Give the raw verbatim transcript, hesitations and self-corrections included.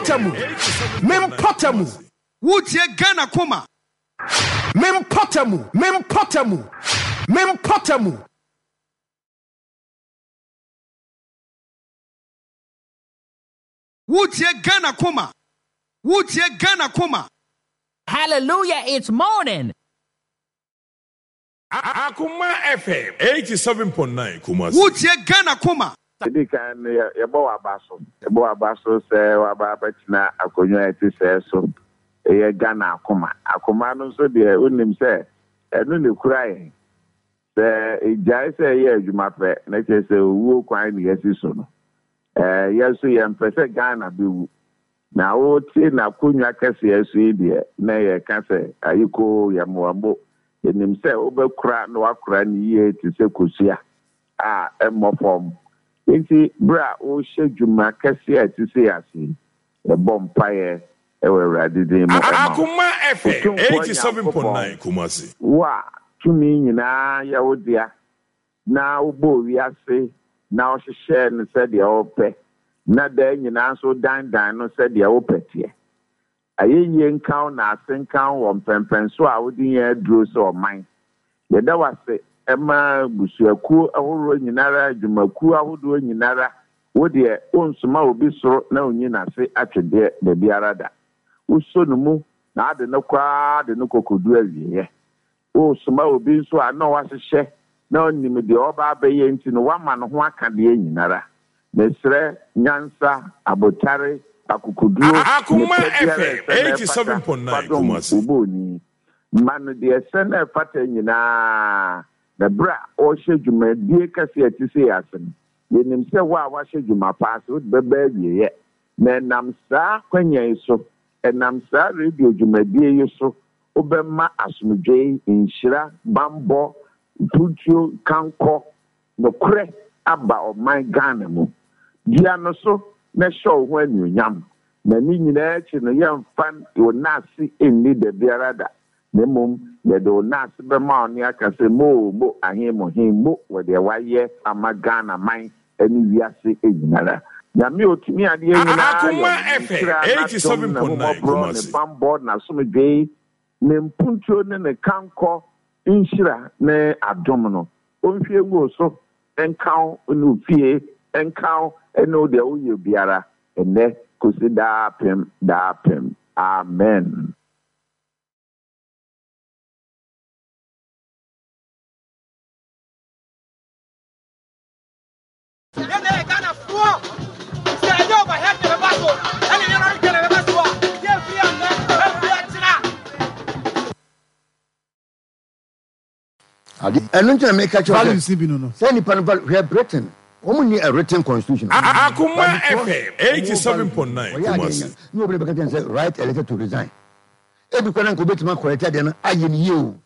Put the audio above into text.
Mempotamu. Mempotamu. Wutie Ghana Kuma. Mempotamu. Mempotamu. Mempotamu. Wutie Ghana Kuma. Wutie Ghana Kuma. Hallelujah, it's morning. Akuma F M eighty-seven point nine Kumasi. Wutie Ghana Kuma. Di kan ye bo abaso. Ye bo abaso se wa ba betina akonyo eti se so. Ye Ghana Akuma. Akuma no so de unim se enu ne kura ye. Se ijai se ye adwuma pe na che se owu kwan ne yesi so no. Eh yesu ye mpese Ghana bi wu. Na o ti na konwa kase yesu ide na ye ka se ayiko ye moambo. Enim se obekura no akura ni ye ti se kosia a emofom enti bra o hwedwuma kase a ti se ase e bompaye e wewrade din mo Akuma F M eighty-seven point nine Kumasi wa tumi nyina ya wodia na ubo wiase na o hwehwe no se de ope na da nyina so dan dan no se de opetie ayeye nkan na asenkan wo mpempen so a wodi ya duro so oman ye da wase ema busuaku ahoro nyinara adwumaku ahodo nyinara wodi e onsuma obi soro na onyi na se atwede de biara da uso no mu na ade no kwa de no kokodu awiye o suma obi so ana wahehye na onim de oba abaye nti no wama no ho aka de nyinara mesre nyansa abotare akukudu Akuma F M eighty-seven point nine Kumasi uboni manu de sene fata nyina the bra o hwedwuma die kase atise yasen yenim se wa wa hwedwuma pass o beba wiye na nam sa kwanya so enam sa radio dwumadie yeso obemma asomdwe inhira bambo putu kanko no kre aba o my Ghana mu dia no so na show ho anyonyam na ni nyina chi no yemfan o nasi enni de biarada na mum ye do nasi be ma oni akase mo mo ahemo himo we de waye ama Ghana man eni wiase enyinara na mi otimi ade enyina Akuma F M eighty-seven point nine Kumasi bambo na somdwe ne mpuntuo ne ne kanko inhira ne adom no onhwe ngu so enkan no fie enkan eno de uye biara ene kusida pem da pem amen. And don't you make a choice? Send it to Britain. Only a written constitution. Akuma F M eighty-seven point nine Kumasi. Nobody can say right a letter to resign. Every one could be to my correct, then I in you.